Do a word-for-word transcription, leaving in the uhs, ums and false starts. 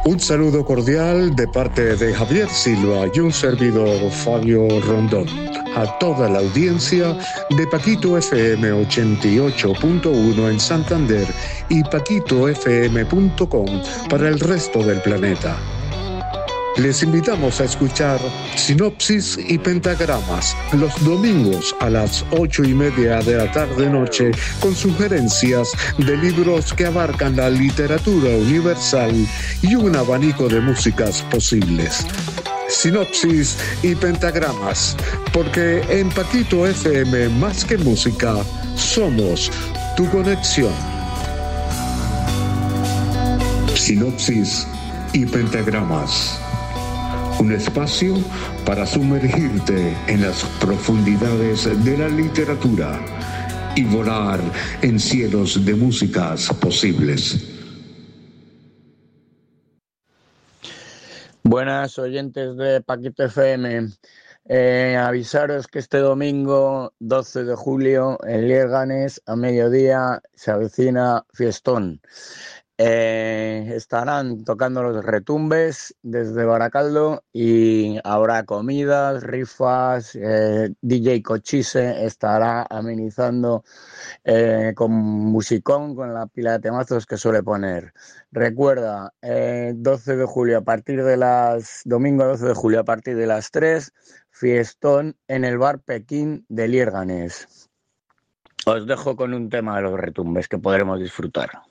Un saludo cordial de parte de Javier Silva y un servidor Fabio Rondón a toda la audiencia de Paquito F M ochenta y ocho punto uno en Santander y paquito f m punto com para el resto del planeta. Les invitamos a escuchar Sinopsis y Pentagramas los domingos a las ocho y media de la tarde-noche con sugerencias de libros que abarcan la literatura universal y un abanico de músicas posibles. Sinopsis y Pentagramas, porque en Paquito F M más que música, somos tu conexión. Sinopsis y Pentagramas. Un espacio para sumergirte en las profundidades de la literatura y volar en cielos de músicas posibles. Buenas oyentes de Paquito F M. Eh, avisaros que este domingo doce de julio en Lierganes a mediodía se avecina fiestón. Eh, estarán tocando los Retumbes desde Baracaldo y habrá comidas, rifas, eh, D J Cochise estará amenizando eh, con musicón, con la pila de temazos que suele poner. Recuerda, eh, doce de julio a partir de las, domingo doce de julio a partir de las tres, fiestón en el bar Pekín de Lierganes. Os dejo con un tema de los Retumbes que podremos disfrutar.